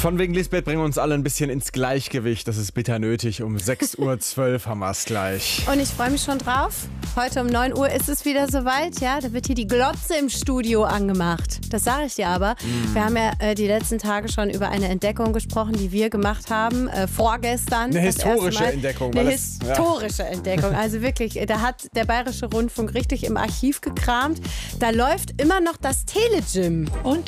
Von wegen Lisbeth bringen wir uns alle ein bisschen ins Gleichgewicht. Das ist bitter nötig. Um 6.12 Uhr haben wir es gleich. Und ich freue mich schon drauf. Heute um 9 Uhr ist es wieder soweit. Ja, da wird hier die Glotze im Studio angemacht. Das sage ich dir aber. Wir haben ja die letzten Tage schon über eine Entdeckung gesprochen, die wir gemacht haben. Vorgestern. Eine historische Entdeckung. Eine historische Entdeckung. Also wirklich, da hat der Bayerische Rundfunk richtig im Archiv gekramt. Da läuft immer noch das Telegym. Und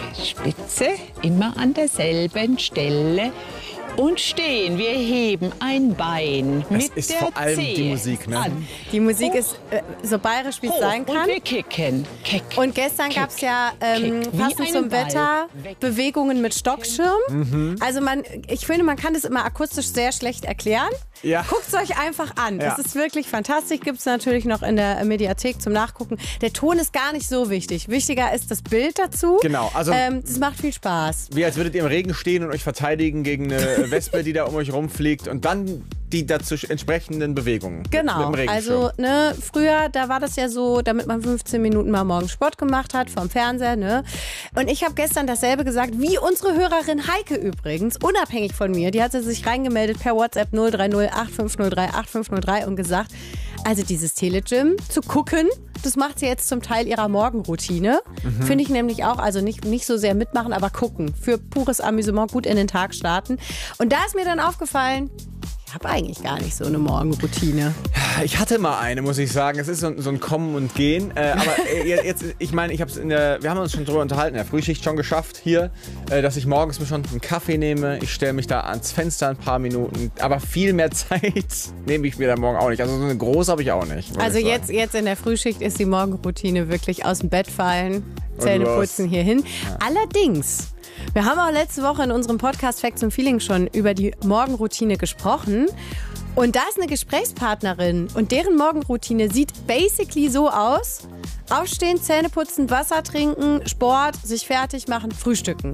Spitze immer an derselben Stelle und stehen. Wir heben ein Bein mit ist der vor allem Zehe die Musik, ne? an. Die Musik ist so bayerisch, wie es sein kann. Und wir kicken. Kick, Und gestern gab es ja kick, wie passend einen zum Ball. Wetter Weg. Bewegungen mit Stockschirm. Also ich finde, man kann das immer akustisch sehr schlecht erklären. Ja. Guckt es euch einfach an. Ja. Es ist wirklich fantastisch. Gibt es natürlich noch in der Mediathek zum Nachgucken. Der Ton ist gar nicht so wichtig. Wichtiger ist das Bild dazu. Genau, also das macht viel Spaß. wie als würdet ihr im Regen stehen und euch verteidigen gegen eine Wespe, die da um euch rumfliegt und dann die dazu entsprechenden Bewegungen. Genau, Mit dem also Regenschirm. Früher, da war das ja so, damit man 15 Minuten mal morgens Sport gemacht hat vom Fernseher. Ne? Und ich habe gestern dasselbe gesagt, wie unsere Hörerin Heike übrigens, unabhängig von mir. Die hatte sich reingemeldet per WhatsApp 030 8503 8503 und gesagt, also dieses Telegym zu gucken, das macht sie jetzt zum Teil ihrer Morgenroutine. Finde ich nämlich auch, also nicht so sehr mitmachen, aber gucken. Für pures Amüsement gut in den Tag starten. Und da ist mir dann aufgefallen, ich habe eigentlich gar nicht so eine Morgenroutine. Ich hatte mal eine, muss ich sagen. Es ist so ein Kommen und Gehen. Aber jetzt, ich meine, wir haben uns schon drüber unterhalten, in der Frühschicht schon geschafft hier, dass ich morgens mir schon einen Kaffee nehme. Ich stelle mich da ans Fenster ein paar Minuten. Aber viel mehr Zeit nehme ich mir dann morgen auch nicht. Also so eine große habe ich auch nicht. Also jetzt in der Frühschicht ist die Morgenroutine wirklich aus dem Bett fallen, Zähne putzen hierhin. Ja. Allerdings, wir haben auch letzte Woche in unserem Podcast Facts und Feelings schon über die Morgenroutine gesprochen. Und da ist eine Gesprächspartnerin und deren Morgenroutine sieht basically so aus: Aufstehen, Zähne putzen, Wasser trinken, Sport, sich fertig machen, frühstücken.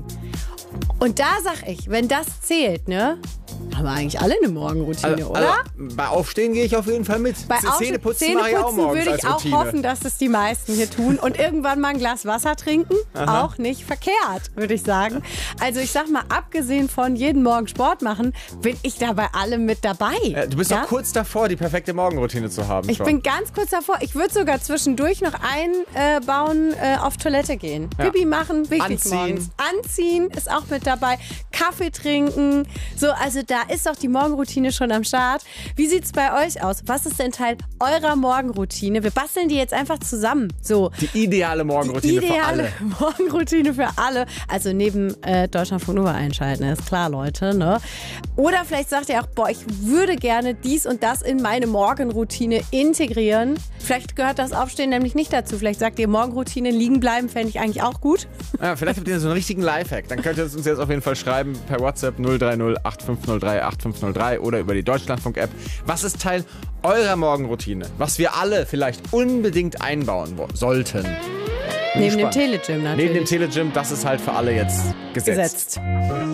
Und da sag ich, wenn das zählt, ne, haben wir eigentlich alle eine Morgenroutine, oder? Also, bei Aufstehen gehe ich auf jeden Fall mit. Bei Zähneputzen mache ich auch morgens würde als ich auch Routine. hoffen, dass es die meisten hier tun. Und irgendwann mal ein Glas Wasser trinken, auch nicht verkehrt, würde ich sagen. Also ich sag mal, abgesehen von jeden Morgen Sport machen, bin ich da bei allem mit dabei. Du bist doch kurz davor, die perfekte Morgenroutine zu haben. Ich bin ganz kurz davor. Ich würde sogar zwischendurch noch einbauen, auf Toilette gehen. Ja. Pipi machen, wichtig Anziehen. morgens. Anziehen ist auch mit dabei. Kaffee trinken. So, also da ist doch die Morgenroutine schon am Start. Wie sieht's bei euch aus? Was ist denn Teil eurer Morgenroutine? Wir basteln die jetzt einfach zusammen. So. Die ideale Morgenroutine für alle. Morgenroutine für alle. Also neben Deutschlandfunk Nova einschalten, ist klar, Leute. Ne? Oder vielleicht sagt ihr auch, boah, ich würde gerne dies und das in meine Morgenroutine integrieren. Vielleicht gehört das Aufstehen nämlich nicht dazu. Vielleicht sagt ihr, Morgenroutine liegen bleiben, fände ich eigentlich auch gut. Ja, vielleicht habt ihr so einen richtigen Lifehack. Dann könnt ihr uns jetzt auf jeden Fall schreiben per WhatsApp 030 8503 8503 oder über die Deutschlandfunk-App. Was ist Teil eurer Morgenroutine? Was wir alle vielleicht unbedingt einbauen sollten. Neben dem Telegym natürlich. Neben dem Telegym, das ist halt für alle jetzt gesetzt.